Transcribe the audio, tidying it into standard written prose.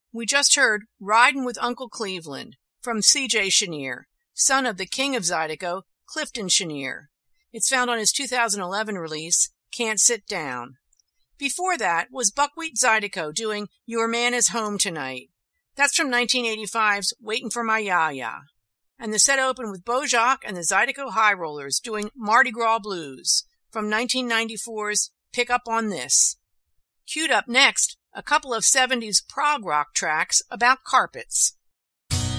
We just heard Ridin' with Uncle Cleveland from C.J. Chenier, son of the king of Zydeco, Clifton Chenier. It's found on his 2011 release, Can't Sit Down. Before that was Buckwheat Zydeco doing Your Man Is Home Tonight. That's from 1985's Waitin' for My Ya-Ya. And the set opened with Bojack and the Zydeco High Rollers doing Mardi Gras Blues from 1994's Pick Up on This. Queued up next, a couple of 70s prog rock tracks about carpets.